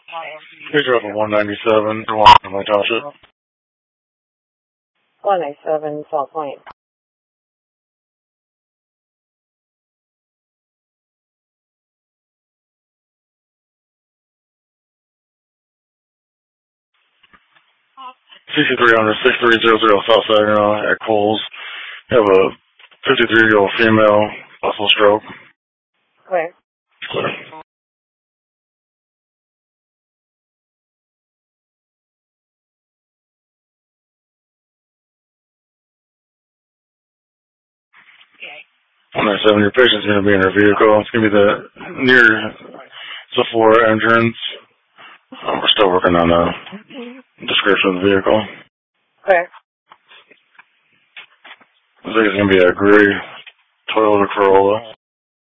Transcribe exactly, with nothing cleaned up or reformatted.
Please drop a one ninety-seven to Washington Lake Township. one ninety-seven, South Point. sixty-three hundred, six three zero zero South Saginaw at Coles. You have a fifty-three-year-old female, possible stroke. Clear. Clear. one ninety-seven, your patient's going to be in her vehicle. It's going to be the near Sephora entrance. Um, we're still working on the description of the vehicle. Clear. I think it's going to be a gray Toyota Corolla.